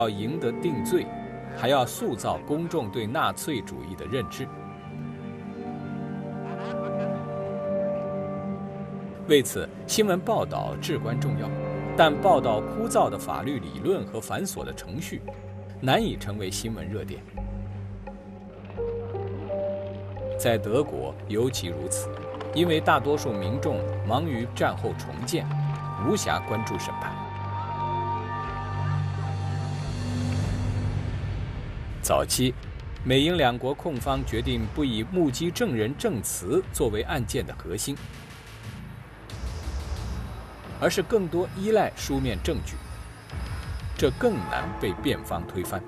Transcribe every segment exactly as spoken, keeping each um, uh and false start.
要赢得定罪，还要塑造公众对纳粹主义的认知。为此，新闻报道至关重要，但报道枯燥的法律理论和繁琐的程序，难以成为新闻热点。在德国尤其如此，因为大多数民众忙于战后重建，无暇关注审判。早期，美英两国控方决定不以目击证人证词作为案件的核心，而是更多依赖书面证据，这更难被辩方推翻。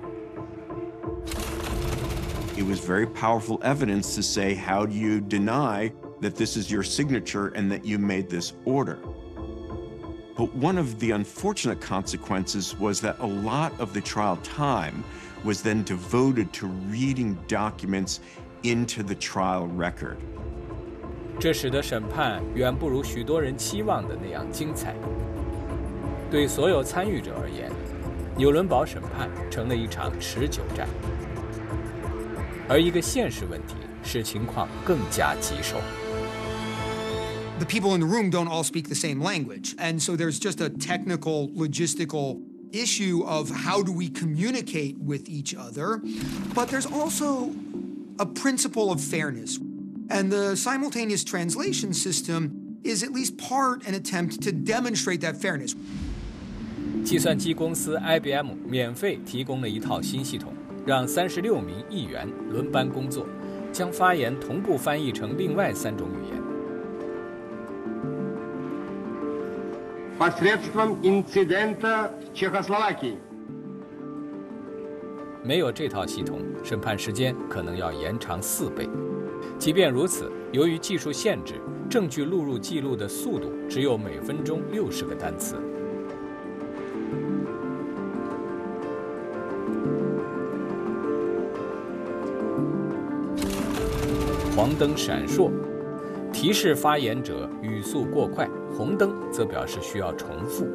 It was very powerful evidence to say, how do you deny that this is your signature and that you made this order? But one of the unfortunate consequences was that a lot of the trial time was then devoted to reading documents into the trial record. 这使得审判远不如许多人期望的那样精彩。对所有参与者而言，纽伦堡审判成了一场持久战。而一个现实问题使情况更加棘手。 The people in the room don't all speak the same language, and so there's just a technical, logistical issue of how do we communicate with each other, but there's also a principle of fairness, and the simultaneous translation system is at least part an attempt to demonstrate that fairness. 计算机公司 I B M 免费提供了一套新系统，让三十六名议员轮班工作，将发言同步翻译成另外三种语言。 Посредством инцидента в Чехословакии. 没有这套系统，审判时间可能要延长四倍。即便如此，由于技术限制，证据录入记录的速度只有每分钟六十个单词。黄灯闪烁，提示发言者语速过快；红灯则表示需要重复。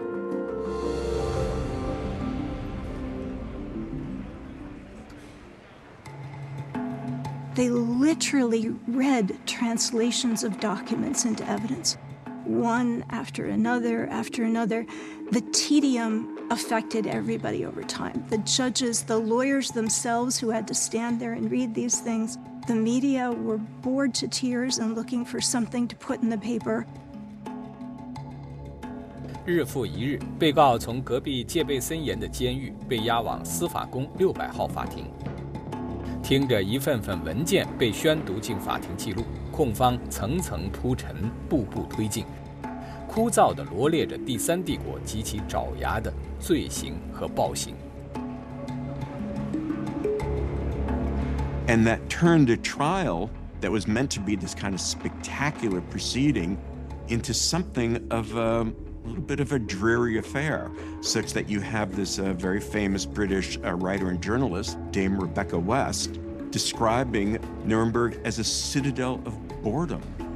They literally read translations of documents into evidence, one after another after another. The tedium affected everybody over time. The judges, the lawyers themselves who had to stand there and read these things. The media were bored to tears and looking for something to put in the paper. 日复一日，被告从隔壁戒备森严的监狱被押往司法宫六百号法庭，听着一份份文件被宣读进法庭记录，控方层层铺陈，步步推进，枯燥地罗列着第三帝国及其爪牙的罪行和暴行。 And that turned a trial that was meant to be this kind of spectacular proceeding into something of a, a little bit of a dreary affair, such that you have this uh, very famous British uh, writer and journalist, Dame Rebecca West, describing Nuremberg as a citadel of boredom.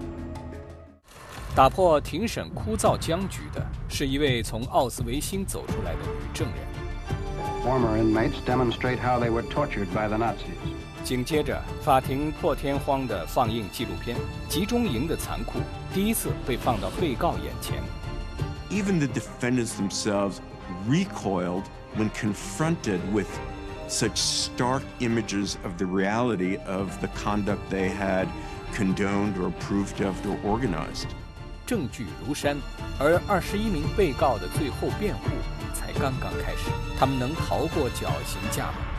打破庭审枯燥僵局的是一位从奥斯维辛走出来的女证人。 Former inmates demonstrate how they were tortured by the Nazis. 紧接着，法庭破天荒地放映纪录片《集中营的残酷》，第一次被放到被告眼前。 Even the defendants themselves recoiled when confronted with such stark images of the reality of the conduct they had condoned or approved of or organized. 证据如山，而二十一名被告的最后辩护才刚刚开始，他们能逃过绞刑架吗？